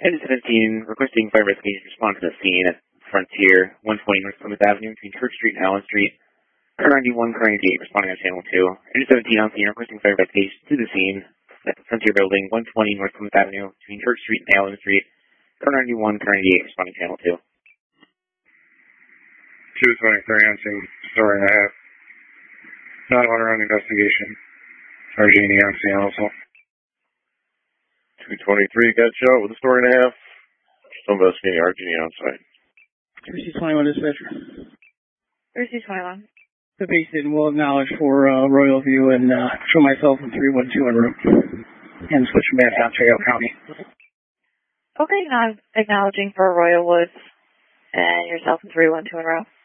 Engine 17, requesting fire investigation response to the scene at Frontier, 120 North Plymouth Avenue between Church Street and Allen Street. Car 91, car 98, responding on channel 2. Engine 17 on scene, requesting fire investigation to the scene at the Frontier Building, 120 North Plymouth Avenue between Church Street and Allen Street. Car 91, car 98, responding channel 2. 223 on scene, story and a half. Not on investigation. Sargini on scene also. 223 got shot with a story and a half. Still investigating Argini on site. 321 dispatcher. 321. The base will acknowledge for Royal View and show myself in 312 en route. And switch back out to Ontario County. Okay, now acknowledging for Royal Woods and yourself in 312 en route.